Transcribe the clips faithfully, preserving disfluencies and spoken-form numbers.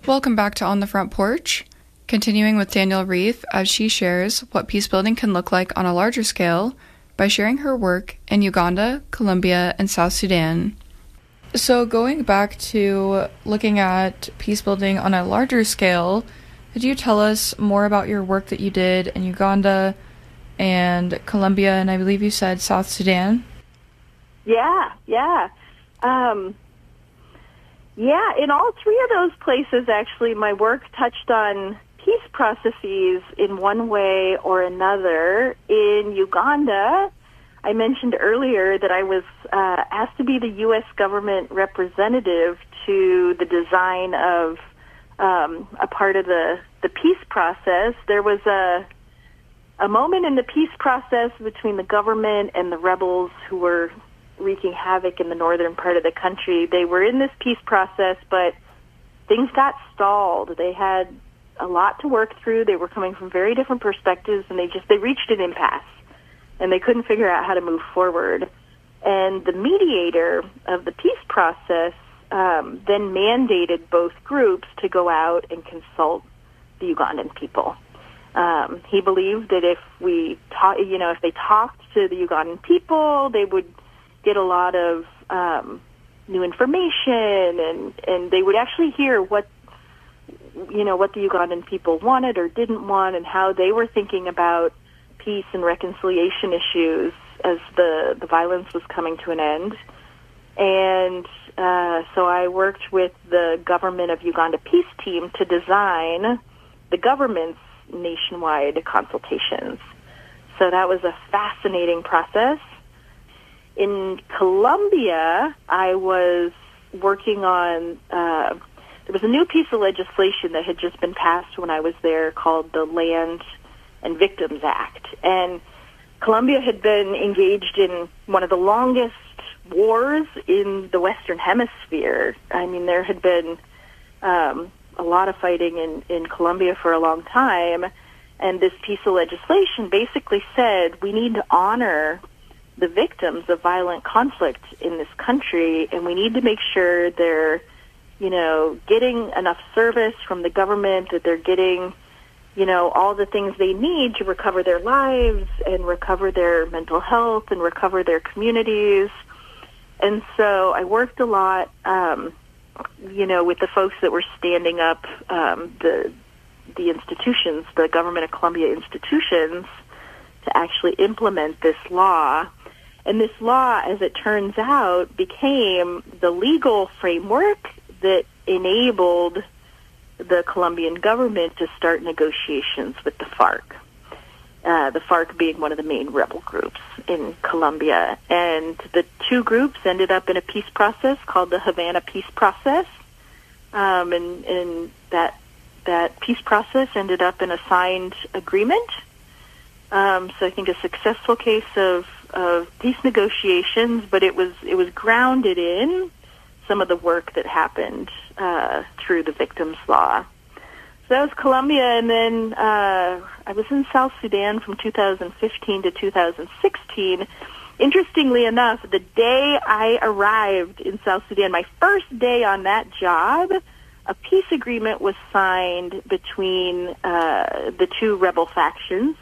Welcome back to On the Front Porch, continuing with Danielle Reith as she shares what peace building can look like on a larger scale by sharing her work in Uganda, Colombia, and South Sudan. So going back to looking at peace building on a larger scale, could you tell us more about your work that you did in Uganda and Colombia, and I believe you said South Sudan? Yeah, yeah. Um, yeah, in all three of those places, actually, my work touched on peace processes in one way or another. In Uganda, I mentioned earlier that I was uh, asked to be the U S government representative to the design of um, a part of the, the peace process. There was a a moment in the peace process between the government and the rebels who were wreaking havoc in the northern part of the country. They were in this peace process, but things got stalled. They had a lot to work through. They were coming from very different perspectives, and they just they reached an impasse, and they couldn't figure out how to move forward. And the mediator of the peace process um, then mandated both groups to go out and consult the Ugandan people. Um, he believed that if we, ta- you know, if they talked to the Ugandan people, they would get a lot of um, new information, and, and they would actually hear what, you know, what the Ugandan people wanted or didn't want, and how they were thinking about peace and reconciliation issues as the, the violence was coming to an end. And uh, so I worked with the government of Uganda peace team to design the government's nationwide consultations. So that was a fascinating process. In Colombia, I was working on, uh, there was a new piece of legislation that had just been passed when I was there called the Land and Victims Act. And Colombia had been engaged in one of the longest wars in the Western Hemisphere. I mean, there had been um, a lot of fighting in, in Colombia for a long time, and this piece of legislation basically said we need to honor the victims of violent conflict in this country, and we need to make sure they're, you know, getting enough service from the government, that they're getting, you know, all the things they need to recover their lives and recover their mental health and recover their communities. And so I worked a lot, um, you know, with the folks that were standing up um, the the institutions, the government of Colombia institutions, to actually implement this law. And this law, as it turns out, became the legal framework that enabled the Colombian government to start negotiations with the FARC, uh, the FARC being one of the main rebel groups in Colombia. And the two groups ended up in a peace process called the Havana Peace Process, um, and, and that that peace process ended up in a signed agreement. Um, so I think a successful case of, of peace negotiations, but it was it was grounded in some of the work that happened uh, through the Victims Law. So that was Colombia, and then uh, I was in South Sudan from two thousand fifteen to two thousand sixteen. Interestingly enough, the day I arrived in South Sudan, my first day on that job, a peace agreement was signed between uh, the two rebel factions,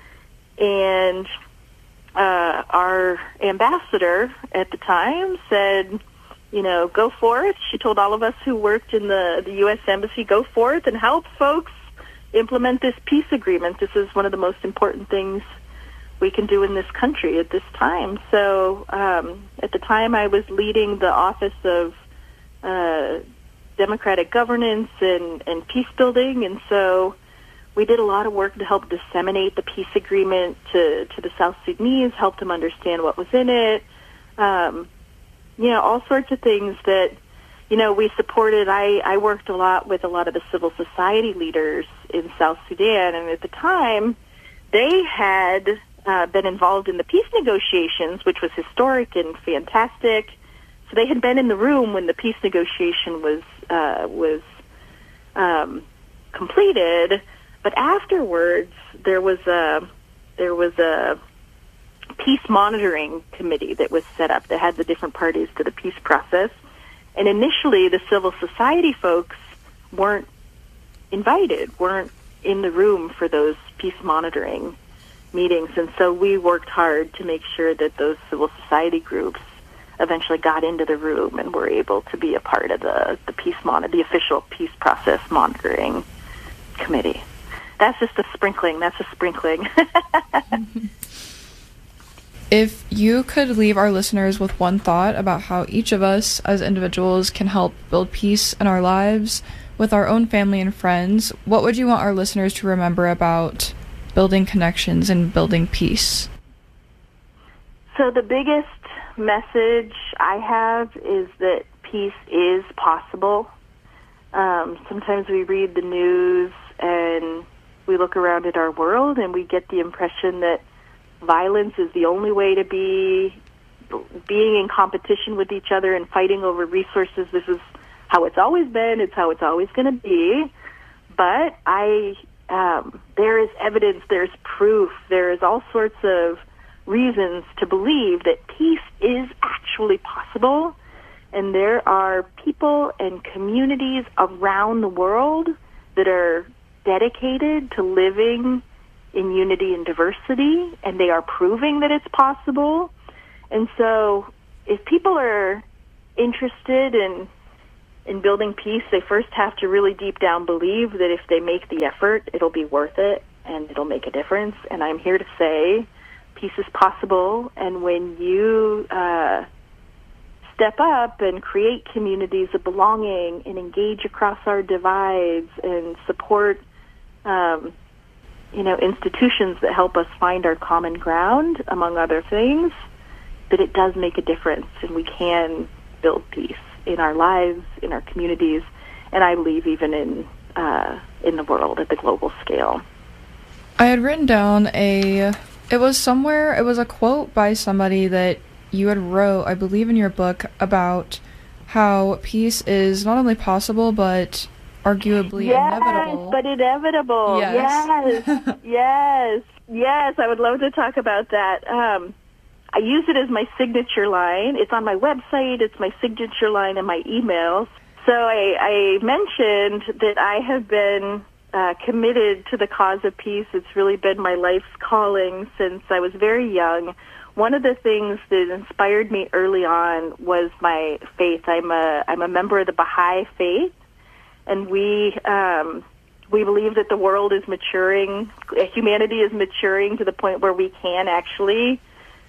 and uh, our ambassador at the time said, you know, go forth. She told all of us who worked in the, the U S Embassy, go forth and help folks implement this peace agreement. This is one of the most important things we can do in this country at this time. So um, at the time I was leading the Office of uh, Democratic Governance and, and Peace Building, and so we did a lot of work to help disseminate the peace agreement to, to the South Sudanese, help them understand what was in it, um, you know, all sorts of things that, you know, we supported. I, I worked a lot with a lot of the civil society leaders in South Sudan, and at the time, they had uh, been involved in the peace negotiations, which was historic and fantastic. So they had been in the room when the peace negotiation was uh, was um, completed, but afterwards there was a there was a peace monitoring committee that was set up that had the different parties to the peace process. And initially, the civil society folks weren't invited, weren't in the room for those peace monitoring meetings. And so we worked hard to make sure that those civil society groups eventually got into the room and were able to be a part of the, the peace mon- the official peace process monitoring committee. That's just a sprinkling. That's a sprinkling. If you could leave our listeners with one thought about how each of us as individuals can help build peace in our lives with our own family and friends, what would you want our listeners to remember about building connections and building peace? So the biggest message I have is that peace is possible. Um, sometimes we read the news and we look around at our world and we get the impression that violence is the only way to be, being in competition with each other and fighting over resources. This is how it's always been. It's how it's always going to be. But I, um, there is evidence, there's proof, there is all sorts of reasons to believe that peace is actually possible. And there are people and communities around the world that are dedicated to living in unity and diversity, and they are proving that it's possible. And so if people are interested in in building peace, they first have to really deep down believe that if they make the effort, it'll be worth it and it'll make a difference. And I'm here to say peace is possible, and when you uh, step up and create communities of belonging and engage across our divides and support um, you know, institutions that help us find our common ground, among other things, that it does make a difference, and we can build peace in our lives, in our communities, and I believe even in uh, in the world at the global scale. I had written down a, it was somewhere, it was a quote by somebody that you had wrote, I believe in your book, about how peace is not only possible, but arguably yes, inevitable. but inevitable. Yes. Yes. Yes. Yes. I would love to talk about that. Um, I use it as my signature line. It's on my website. It's my signature line in my emails. So I, I mentioned that I have been uh, committed to the cause of peace. It's really been my life's calling since I was very young. One of the things that inspired me early on was my faith. I'm a I'm a member of the Baha'i faith. And we um, we believe that the world is maturing, humanity is maturing to the point where we can actually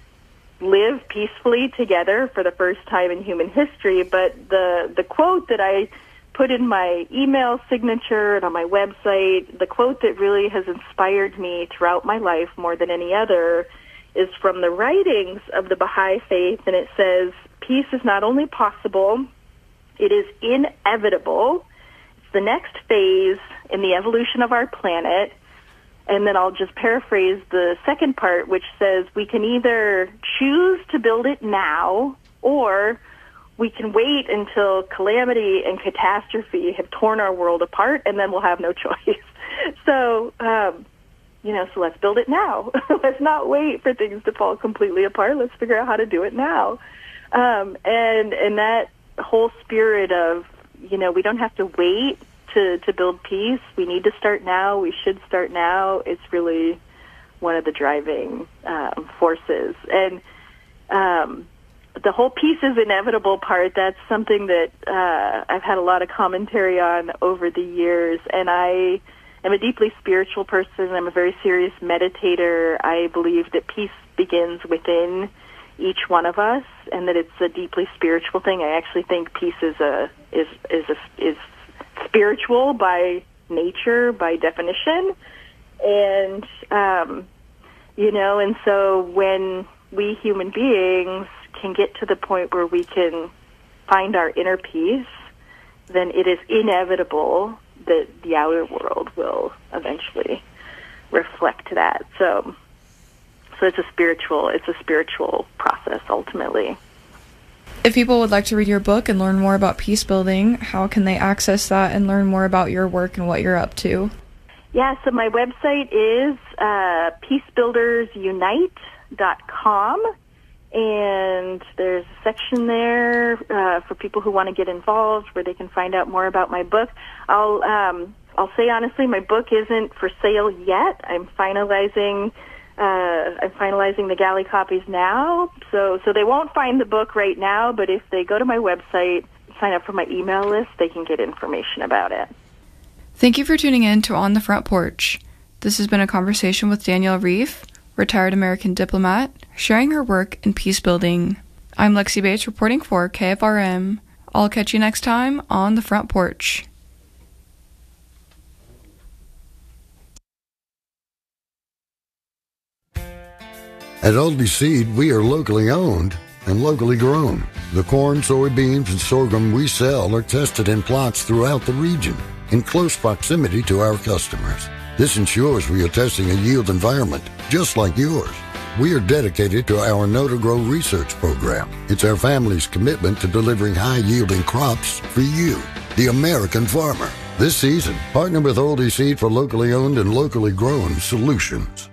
live peacefully together for the first time in human history. But the the quote that I put in my email signature and on my website, the quote that really has inspired me throughout my life more than any other, is from the writings of the Baha'i faith, and it says, "Peace is not only possible, it is inevitable. The next phase in the evolution of our planet." And then I'll just paraphrase the second part, which says we can either choose to build it now, or we can wait until calamity and catastrophe have torn our world apart, and then we'll have no choice. So, um, you know, so let's build it now. Let's not wait for things to fall completely apart. Let's figure out how to do it now. Um, and and that whole spirit of, you know, we don't have to wait to, to build peace. We need to start now. We should start now. It's really one of the driving um, forces. And um, the whole peace is inevitable part, that's something that uh, I've had a lot of commentary on over the years. And I am a deeply spiritual person. I'm a very serious meditator. I believe that peace begins within each one of us, and that it's a deeply spiritual thing. I actually think peace is a is is a, is spiritual by nature, by definition, and um, you know. And so when we human beings can get to the point where we can find our inner peace, then it is inevitable that the outer world will eventually reflect that. So. So it's a spiritual, it's a spiritual process, ultimately. If people would like to read your book and learn more about peace building, how can they access that and learn more about your work and what you're up to? Yeah, so my website is uh, peace builders unite dot com, and there's a section there uh, for people who want to get involved where they can find out more about my book. I'll um, I'll say honestly, my book isn't for sale yet. I'm finalizing uh, I'm finalizing the galley copies now, so so they won't find the book right now. But if they go to my website, sign up for my email list, they can get information about it. Thank you for tuning in to On the Front Porch. This has been a conversation with Danielle Reef, retired American diplomat, sharing her work in peace building. I'm Lexi Bates reporting for K F R M. I'll catch you next time on the Front Porch. At Aldi Seed, we are locally owned and locally grown. The corn, soybeans, and sorghum we sell are tested in plots throughout the region in close proximity to our customers. This ensures we are testing a yield environment just like yours. We are dedicated to our Know to Grow research program. It's our family's commitment to delivering high-yielding crops for you, the American farmer. This season, partner with Aldi Seed for locally owned and locally grown solutions.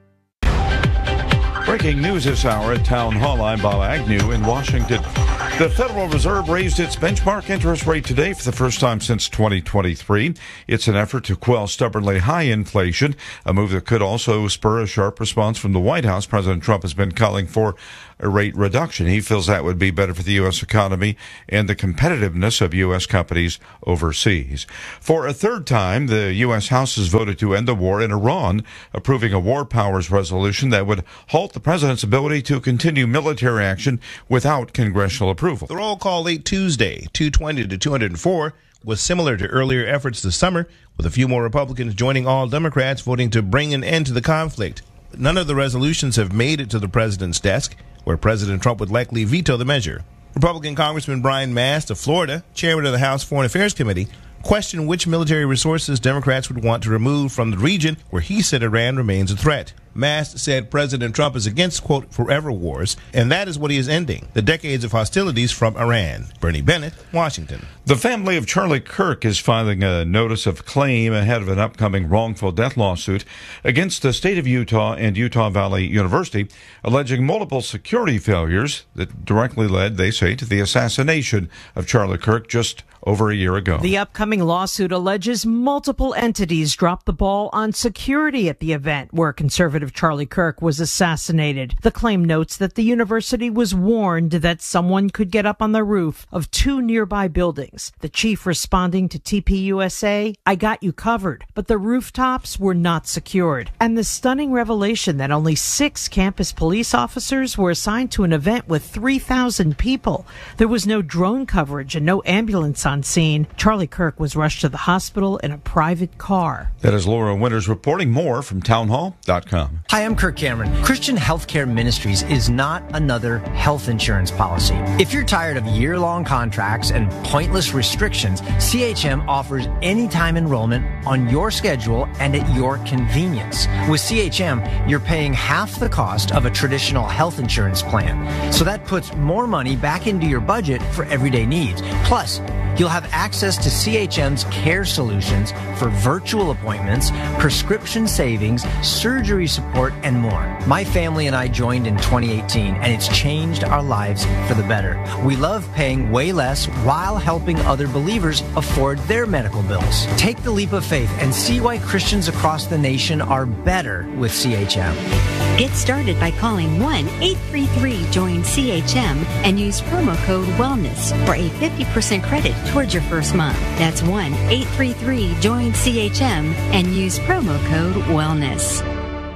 Breaking news this hour at Town Hall. I'm Bob Agnew in Washington. The Federal Reserve raised its benchmark interest rate today for the first time since twenty twenty-three. It's an effort to quell stubbornly high inflation, a move that could also spur a sharp response from the White House. President Trump has been calling for a rate reduction. He feels that would be better for the U S economy and the competitiveness of U S companies overseas. For a third time, the U S House has voted to end the war in Iran, approving a war powers resolution that would halt the president's ability to continue military action without congressional approval. The roll call late Tuesday, two twenty to two hundred four, was similar to earlier efforts this summer, with a few more Republicans joining all Democrats voting to bring an end to the conflict. None of the resolutions have made it to the president's desk, where President Trump would likely veto the measure. Republican Congressman Brian Mast of Florida, chairman of the House Foreign Affairs Committee, questioned which military resources Democrats would want to remove from the region where he said Iran remains a threat. Mast said President Trump is against, quote, forever wars, and that is what he is ending, the decades of hostilities from Iran. Bernie Bennett, Washington. The family of Charlie Kirk is filing a notice of claim ahead of an upcoming wrongful death lawsuit against the state of Utah and Utah Valley University, alleging multiple security failures that directly led, they say, to the assassination of Charlie Kirk just over a year ago. The upcoming lawsuit alleges multiple entities dropped the ball on security at the event where conservative Charlie Kirk was assassinated. The claim notes that the university was warned that someone could get up on the roof of two nearby buildings. The chief responding to T P U S A, "I got you covered," but the rooftops were not secured. And the stunning revelation that only six campus police officers were assigned to an event with three thousand people. There was no drone coverage and no ambulance on scene. Charlie Kirk was rushed to the hospital in a private car. That is Laura Winters reporting. More from townhall dot com. Hi, I'm Kirk Cameron. Christian Healthcare Ministries is not another health insurance policy. If you're tired of year-long contracts and pointless restrictions, C H M offers anytime enrollment on your schedule and at your convenience. With C H M, you're paying half the cost of a traditional health insurance plan. So that puts more money back into your budget for everyday needs. Plus, you'll have access to C H M's care solutions for virtual appointments, prescription savings, surgery support, and more. My family and I joined in twenty eighteen, and it's changed our lives for the better. We love paying way less while helping other believers afford their medical bills. Take the leap of faith and see why Christians across the nation are better with C H M. Get started by calling one eight three three join C H M and use promo code WELLNESS for a fifty percent credit towards your first month. That's one eight three three join C H M and use promo code WELLNESS.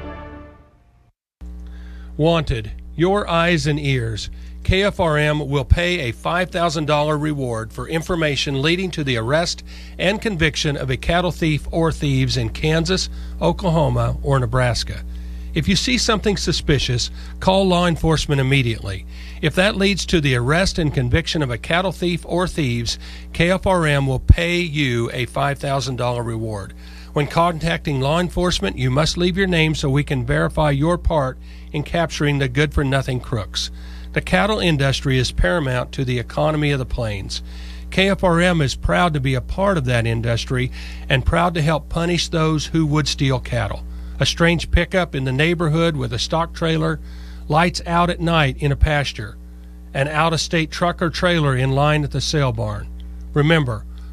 Wanted, your eyes and ears. K F R M will pay a five thousand dollars reward for information leading to the arrest and conviction of a cattle thief or thieves in Kansas, Oklahoma, or Nebraska. If you see something suspicious, call law enforcement immediately. If that leads to the arrest and conviction of a cattle thief or thieves, K F R M will pay you a five thousand dollars reward. When contacting law enforcement, you must leave your name so we can verify your part in capturing the good-for-nothing crooks. The cattle industry is paramount to the economy of the plains. K F R M is proud to be a part of that industry and proud to help punish those who would steal cattle. A strange pickup in the neighborhood with a stock trailer, lights out at night in a pasture, an out-of-state truck or trailer in line at the sale barn. Remember,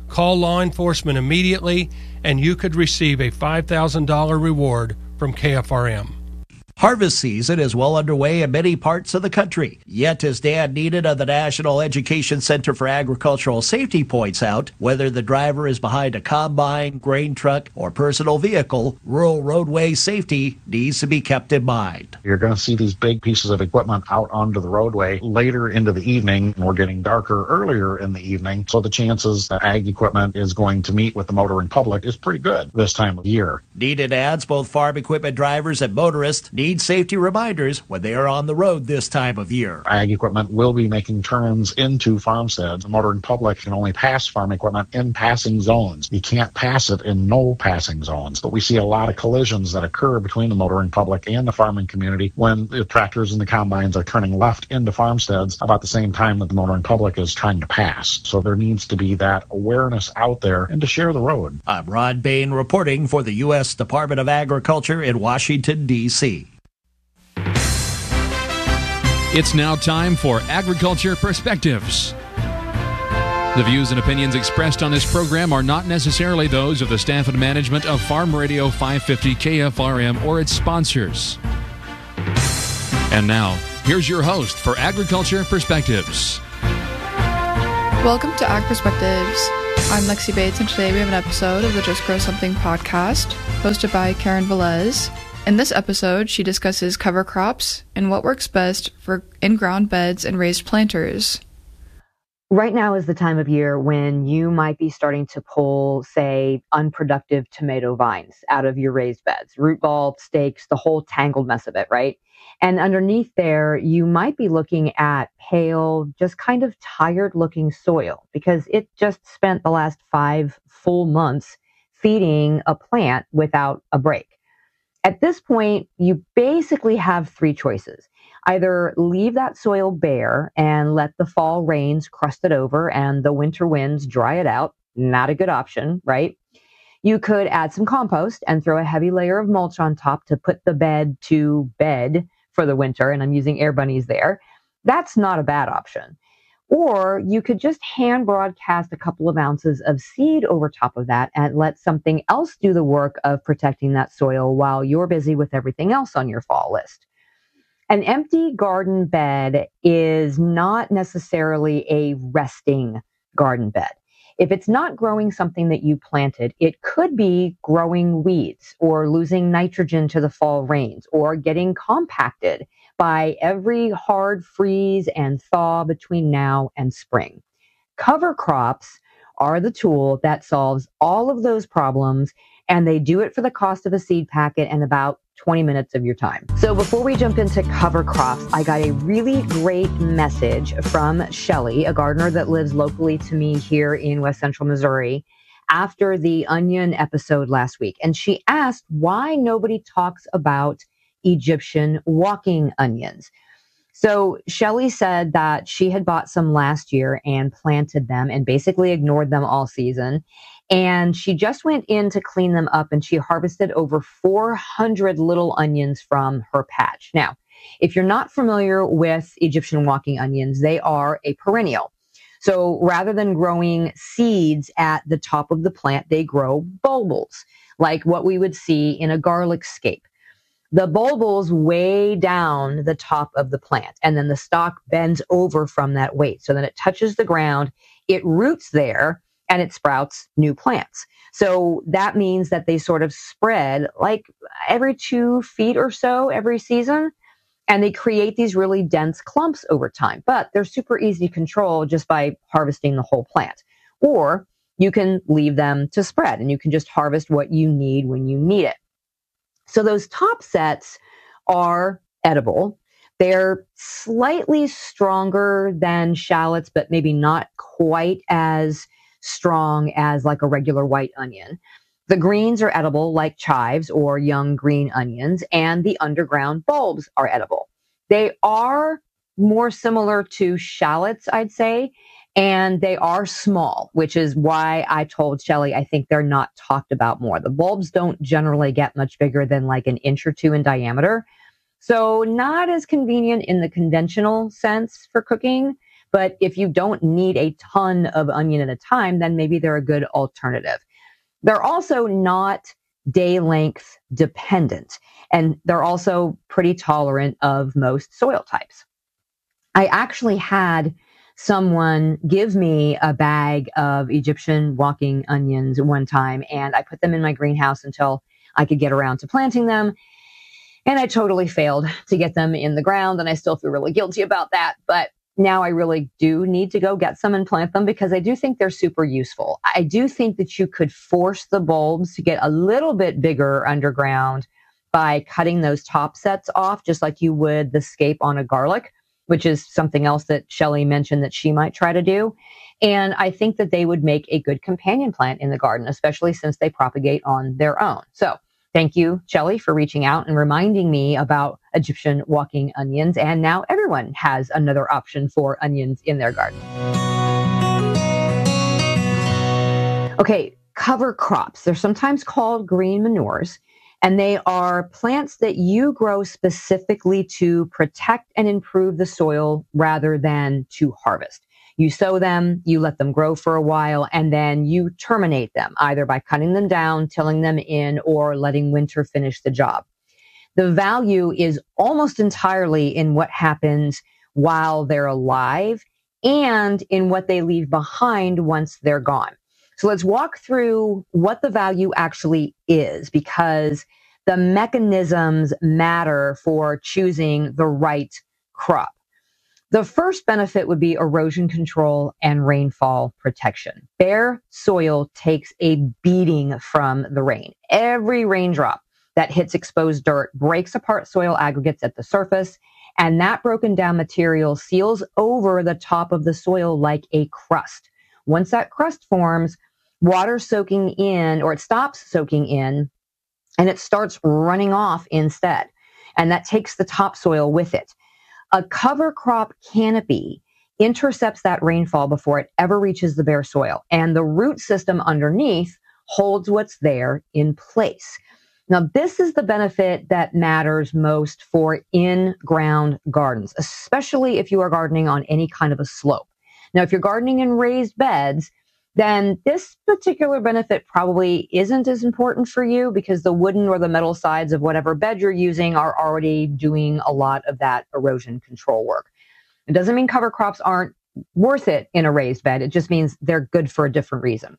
Call law enforcement immediately, and you could receive a five thousand dollars reward from K F R M. Harvest season is well underway in many parts of the country. Yet, as Dan Neenan of the National Education Center for Agricultural Safety points out, whether the driver is behind a combine, grain truck, or personal vehicle, rural roadway safety needs to be kept in mind. You're going to see these big pieces of equipment out onto the roadway later into the evening, and we're getting darker earlier in the evening, so the chances that ag equipment is going to meet with the motoring public is pretty good this time of year. Neenan adds both farm equipment drivers and motorists need safety reminders when they are on the road this time of year. Ag equipment will be making turns into farmsteads. The motoring public can only pass farm equipment in passing zones. You can't pass it in no passing zones. But we see a lot of collisions that occur between the motoring public and the farming community when the tractors and the combines are turning left into farmsteads about the same time that the motoring public is trying to pass. So there needs to be that awareness out there and to share the road. I'm Ron Bain reporting for the U S Department of Agriculture in Washington, D C It's now time for Agriculture Perspectives. The views and opinions expressed on this program are not necessarily those of the staff and management of Farm Radio five fifty K F R M or its sponsors. And now, here's your host for Agriculture Perspectives. Welcome to Ag Perspectives. I'm Lexi Bates, and today we have an episode of the Just Grow Something podcast, hosted by Karen Velez. In this episode, she discusses cover crops and what works best for in-ground beds and raised planters. Right now is the time of year when you might be starting to pull, say, unproductive tomato vines out of your raised beds, root ball, stakes, the whole tangled mess of it, right? And underneath there, you might be looking at pale, just kind of tired-looking soil because it just spent the last five full months feeding a plant without a break. At this point, you basically have three choices. Either leave that soil bare and let the fall rains crust it over and the winter winds dry it out. Not a good option, right? You could add some compost and throw a heavy layer of mulch on top to put the bed to bed for the winter, and I'm using air bunnies there. That's not a bad option. Or you could just hand broadcast a couple of ounces of seed over top of that and let something else do the work of protecting that soil while you're busy with everything else on your fall list. An empty garden bed is not necessarily a resting garden bed. If it's not growing something that you planted, it could be growing weeds or losing nitrogen to the fall rains or getting compacted by every hard freeze and thaw between now and spring. Cover crops are the tool that solves all of those problems, and they do it for the cost of a seed packet and about twenty minutes of your time. So before we jump into cover crops, I got a really great message from Shelly, a gardener that lives locally to me here in West Central Missouri, after the onion episode last week. And she asked why nobody talks about Egyptian walking onions. So Shelly said that she had bought some last year and planted them and basically ignored them all season. And she just went in to clean them up and she harvested over four hundred little onions from her patch. Now, if you're not familiar with Egyptian walking onions, they are a perennial. So rather than growing seeds at the top of the plant, they grow bulbils, like what we would see in a garlic scape. The bulbils way down the top of the plant, and then the stalk bends over from that weight. So then it touches the ground, it roots there, and it sprouts new plants. So that means that they sort of spread like every two feet or so every season, and they create these really dense clumps over time. But they're super easy to control just by harvesting the whole plant. Or you can leave them to spread, and you can just harvest what you need when you need it. So those top sets are edible. They're slightly stronger than shallots, but maybe not quite as strong as like a regular white onion. The greens are edible like chives or young green onions, and the underground bulbs are edible. They are more similar to shallots, I'd say, and they are small, which is why I told Shelly I think they're not talked about more. The bulbs don't generally get much bigger than like an inch or two in diameter. So not as convenient in the conventional sense for cooking, But if you don't need a ton of onion at a time, then maybe they're a good alternative. They're also not day length dependent, and they're also pretty tolerant of most soil types. I actually had someone give me a bag of Egyptian walking onions one time, and I put them in my greenhouse until I could get around to planting them. And I totally failed to get them in the ground, and I still feel really guilty about that. But now I really do need to go get some and plant them because I do think they're super useful. I do think that you could force the bulbs to get a little bit bigger underground by cutting those top sets off, just like you would the scape on a garlic, which is something else that Shelley mentioned that she might try to do. And I think that they would make a good companion plant in the garden, especially since they propagate on their own. So thank you, Shelley, for reaching out and reminding me about Egyptian walking onions. And now everyone has another option for onions in their garden. Okay, cover crops. They're sometimes called green manures, and they are plants that you grow specifically to protect and improve the soil rather than to harvest. You sow them, you let them grow for a while, and then you terminate them, either by cutting them down, tilling them in, or letting winter finish the job. The value is almost entirely in what happens while they're alive and in what they leave behind once they're gone. So let's walk through what the value actually is, because the mechanisms matter for choosing the right crop. The first benefit would be erosion control and rainfall protection. Bare soil takes a beating from the rain. Every raindrop that hits exposed dirt breaks apart soil aggregates at the surface, and that broken down material seals over the top of the soil like a crust. Once that crust forms, water soaking in, or it stops soaking in, and it starts running off instead. And that takes the topsoil with it. A cover crop canopy intercepts that rainfall before it ever reaches the bare soil, and the root system underneath holds what's there in place. Now, this is the benefit that matters most for in-ground gardens, especially if you are gardening on any kind of a slope. Now, if you're gardening in raised beds, then this particular benefit probably isn't as important for you because the wooden or the metal sides of whatever bed you're using are already doing a lot of that erosion control work. It doesn't mean cover crops aren't worth it in a raised bed. It just means they're good for a different reason.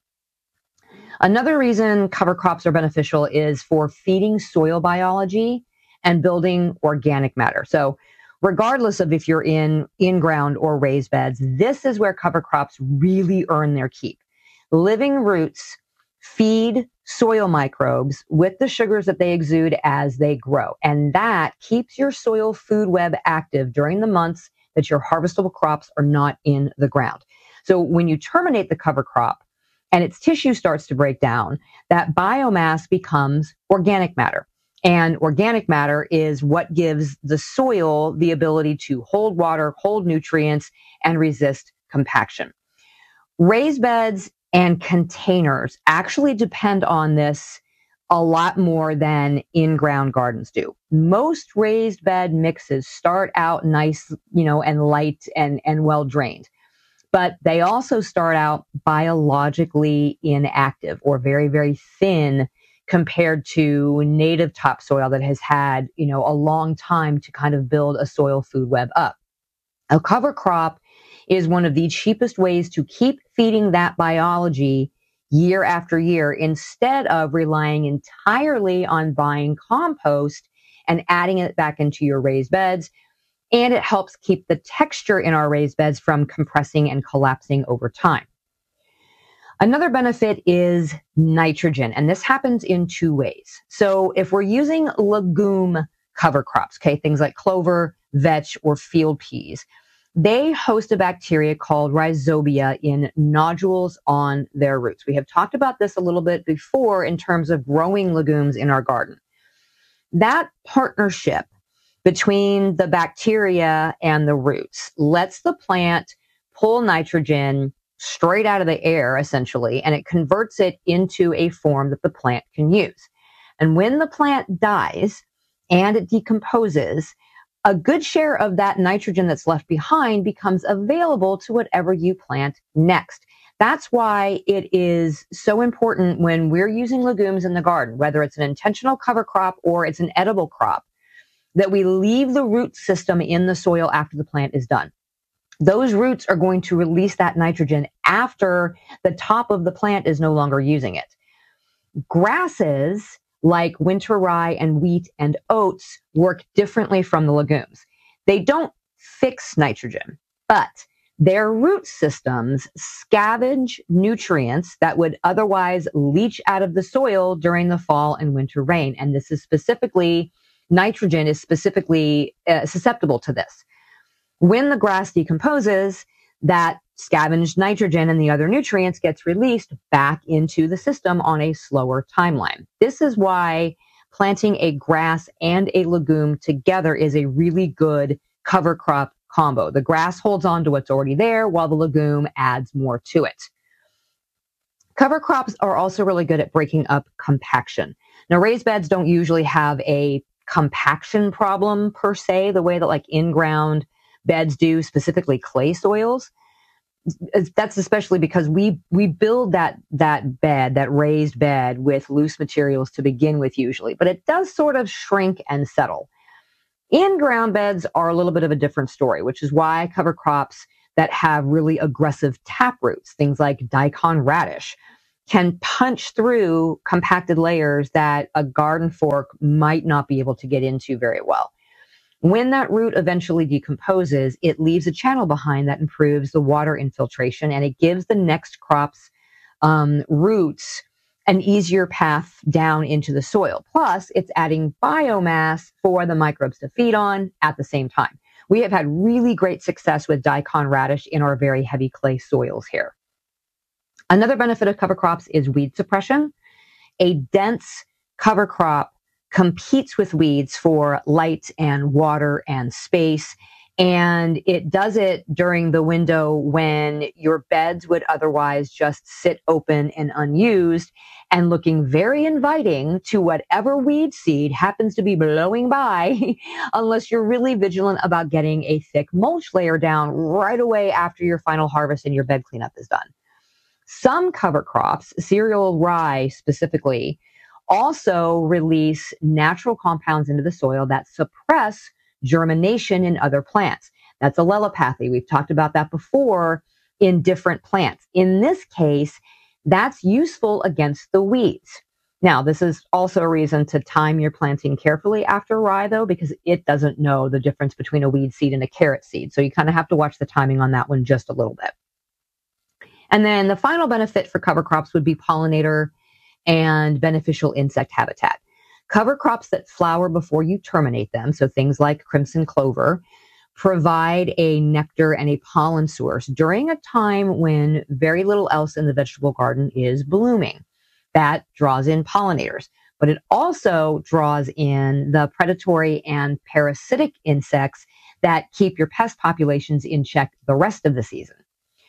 Another reason cover crops are beneficial is for feeding soil biology and building organic matter. So regardless of if you're in in-ground or raised beds, this is where cover crops really earn their keep. Living roots feed soil microbes with the sugars that they exude as they grow. And that keeps your soil food web active during the months that your harvestable crops are not in the ground. So when you terminate the cover crop and its tissue starts to break down, that biomass becomes organic matter. And organic matter is what gives the soil the ability to hold water, hold nutrients, and resist compaction. Raised beds and containers actually depend on this a lot more than in-ground gardens do. Most raised bed mixes start out nice, you know, and light and, and well drained, but they also start out biologically inactive or very, very thin compared to native topsoil that has had, you know, a long time to kind of build a soil food web up. A cover crop is one of the cheapest ways to keep feeding that biology year after year instead of relying entirely on buying compost and adding it back into your raised beds. And it helps keep the texture in our raised beds from compressing and collapsing over time. Another benefit is nitrogen, and this happens in two ways. So if we're using legume cover crops, okay, things like clover, vetch, or field peas, they host a bacteria called rhizobia in nodules on their roots. We have talked about this a little bit before in terms of growing legumes in our garden. That partnership between the bacteria and the roots lets the plant pull nitrogen straight out of the air, essentially, and it converts it into a form that the plant can use. And when the plant dies and it decomposes, a good share of that nitrogen that's left behind becomes available to whatever you plant next. That's why it is so important when we're using legumes in the garden, whether it's an intentional cover crop or it's an edible crop, that we leave the root system in the soil after the plant is done. Those roots are going to release that nitrogen after the top of the plant is no longer using it. Grasses like winter rye and wheat and oats work differently from the legumes. They don't fix nitrogen, but their root systems scavenge nutrients that would otherwise leach out of the soil during the fall and winter rain. And this is specifically, nitrogen is specifically uh, susceptible to this. When the grass decomposes, that scavenged nitrogen and the other nutrients gets released back into the system on a slower timeline. This is why planting a grass and a legume together is a really good cover crop combo. The grass holds on to what's already there while the legume adds more to it. Cover crops are also really good at breaking up compaction. Now, raised beds don't usually have a compaction problem per se, the way that like in-ground beds do, specifically clay soils. That's especially because we we build that that bed, that raised bed, with loose materials to begin with usually, but it does sort of shrink and settle. In-ground beds are a little bit of a different story, which is why cover crops that have really aggressive tap roots, things like daikon radish, can punch through compacted layers that a garden fork might not be able to get into very well. When that root eventually decomposes, it leaves a channel behind that improves the water infiltration, and it gives the next crop's um, roots an easier path down into the soil. Plus, it's adding biomass for the microbes to feed on at the same time. We have had really great success with daikon radish in our very heavy clay soils here. Another benefit of cover crops is weed suppression. A dense cover crop competes with weeds for light and water and space, and it does it during the window when your beds would otherwise just sit open and unused and looking very inviting to whatever weed seed happens to be blowing by, unless you're really vigilant about getting a thick mulch layer down right away after your final harvest and your bed cleanup is done. Some cover crops, cereal rye specifically, also release natural compounds into the soil that suppress germination in other plants. That's allelopathy. We've talked about that before in different plants. In this case, that's useful against the weeds. Now, this is also a reason to time your planting carefully after rye, though, because it doesn't know the difference between a weed seed and a carrot seed. So you kind of have to watch the timing on that one just a little bit. And then the final benefit for cover crops would be pollinator and beneficial insect habitat. Cover crops that flower before you terminate them, so things like crimson clover, provide a nectar and a pollen source during a time when very little else in the vegetable garden is blooming. That draws in pollinators, but it also draws in the predatory and parasitic insects that keep your pest populations in check the rest of the season.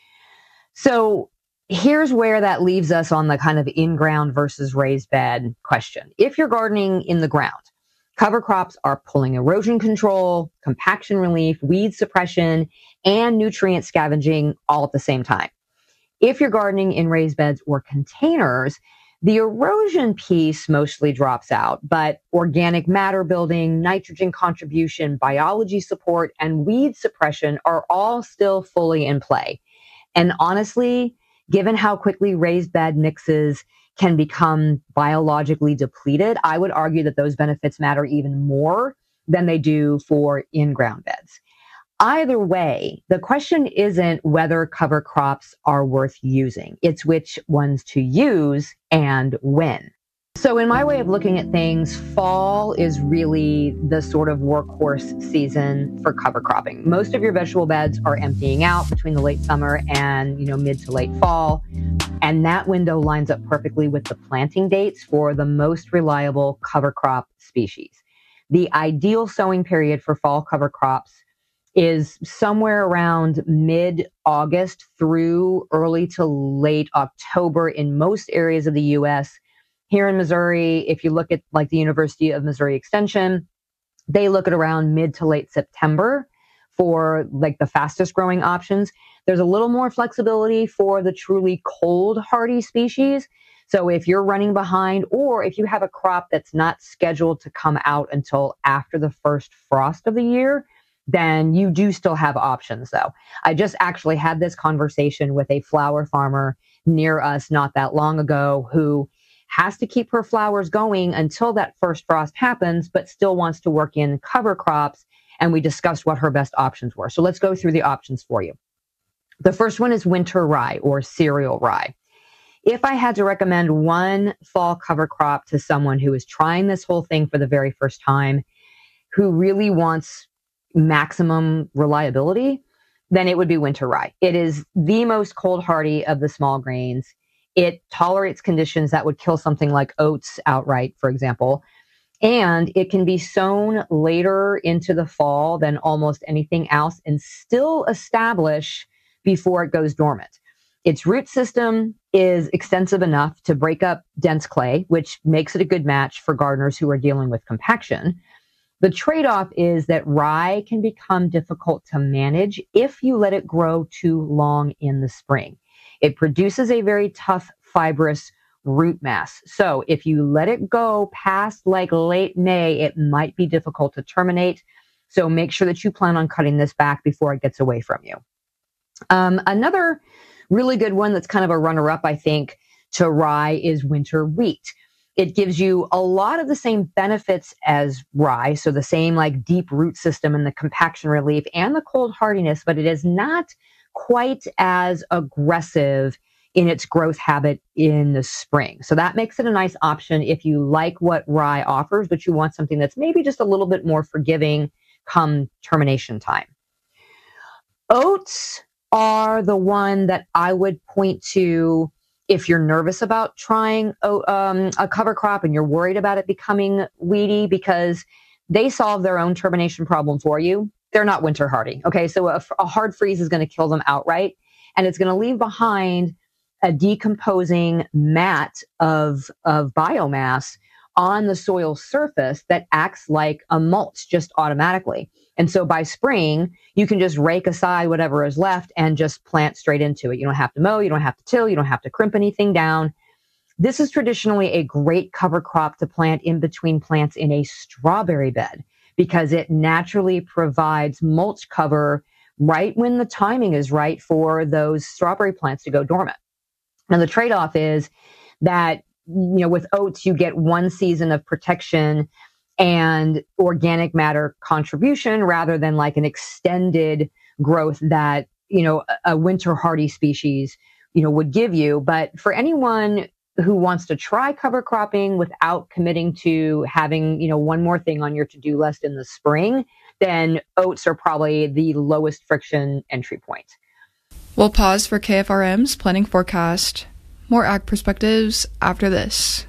So here's where that leaves us on the kind of in-ground versus raised bed question. If you're gardening in the ground, cover crops are pulling erosion control, compaction relief, weed suppression, and nutrient scavenging all at the same time. If you're gardening in raised beds or containers, the erosion piece mostly drops out, but organic matter building, nitrogen contribution, biology support, and weed suppression are all still fully in play. And honestly, given how quickly raised bed mixes can become biologically depleted, I would argue that those benefits matter even more than they do for in-ground beds. Either way, the question isn't whether cover crops are worth using. It's which ones to use and when. So in my way of looking at things, fall is really the sort of workhorse season for cover cropping. Most of your vegetable beds are emptying out between the late summer and, you know, mid to late fall. And that window lines up perfectly with the planting dates for the most reliable cover crop species. The ideal sowing period for fall cover crops is somewhere around mid-August through early to late October in most areas of the U S. Here in Missouri, if you look at like the University of Missouri Extension, They look at around mid to late September for like the fastest growing options. There's a little more flexibility for the truly cold hardy species. So if you're running behind, or if you have a crop that's not scheduled to come out until after the first frost of the year, then you do still have options though. I just actually had this conversation with a flower farmer near us not that long ago who has to keep her flowers going until that first frost happens, but still wants to work in cover crops. And we discussed what her best options were. So let's go through the options for you. The first one is winter rye or cereal rye. If I had to recommend one fall cover crop to someone who is trying this whole thing for the very first time, who really wants maximum reliability, then it would be winter rye. It is the most cold hardy of the small grains. It tolerates conditions that would kill something like oats outright, for example. And it can be sown later into the fall than almost anything else and still establish before it goes dormant. Its root system is extensive enough to break up dense clay, which makes it a good match for gardeners who are dealing with compaction. The trade-off is that rye can become difficult to manage if you let it grow too long in the spring. It produces a very tough, fibrous root mass. So if you let it go past like late May, it might be difficult to terminate. So make sure that you plan on cutting this back before it gets away from you. Um, another really good one that's kind of a runner-up, I think, to rye is winter wheat. It gives you a lot of the same benefits as rye, so the same like deep root system and the compaction relief and the cold hardiness, but it is not quite as aggressive in its growth habit in the spring. So that makes it a nice option if you like what rye offers, but you want something that's maybe just a little bit more forgiving come termination time. Oats are the one that I would point to if you're nervous about trying um, a cover crop and you're worried about it becoming weedy, because they solve their own termination problem for you. They're not winter hardy. Okay, so a, a hard freeze is going to kill them outright, and it's going to leave behind a decomposing mat of, of biomass on the soil surface that acts like a mulch just automatically. And so by spring, you can just rake aside whatever is left and just plant straight into it. You don't have to mow, you don't have to till, you don't have to crimp anything down. This is traditionally a great cover crop to plant in between plants in a strawberry bed because it naturally provides mulch cover right when the timing is right for those strawberry plants to go dormant. Now, the trade-off is that, you know, with oats, you get one season of protection and organic matter contribution rather than like an extended growth that, you know, a winter hardy species, you know, would give you. But for anyone who wants to try cover cropping without committing to having, you know, one more thing on your to-do list in the spring, then oats are probably the lowest friction entry point. We'll pause for K F R M's planning forecast. More ag perspectives after this.